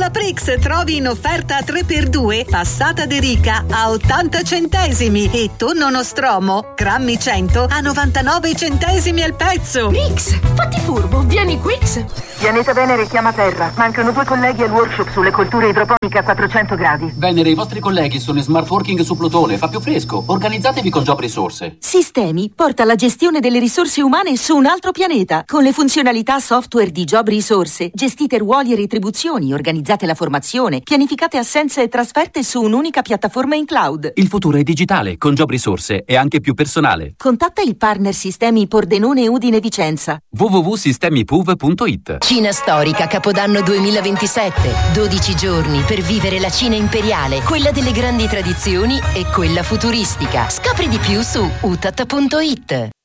Alla Prix trovi in offerta 3x2 passata de rica a 80 centesimi e tonno nostromo grammi 100 a 99 centesimi al pezzo. Prix, fatti furbo, vieni Quix. Pianeta Venere chiama Terra. Mancano 2 colleghi al workshop sulle colture idroponiche a 400 gradi. Venere, i vostri colleghi sono in smart working su Plutone, fa più fresco. Organizzatevi con Job Risorse. Sistemi porta la gestione delle risorse umane su un altro pianeta. Con le funzionalità software di Job Risorse, gestite ruoli e retribuzioni, organizzate la formazione, pianificate assenze e trasferte su un'unica piattaforma in cloud. Il futuro è digitale, con Job Risorse è anche più personale. Contatta il partner Sistemi Pordenone Udine Vicenza. www.sistemipuv.it. Cina storica Capodanno 2027. 12 giorni per vivere la Cina imperiale, quella delle grandi tradizioni e quella futuristica. Scopri di più su utat.it.